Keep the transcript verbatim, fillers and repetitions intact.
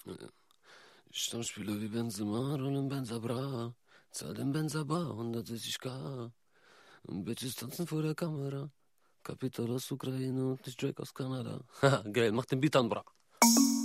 Stammspieler wie Benzema, rollen Benza Bra, zahl den Benza Bar, hundertsechzig K. Und Bitches tanzen vor der Kamera. Kapital aus Ukraine und nicht Drake aus Kanada. Haha, geil, mach den Beat an, bra.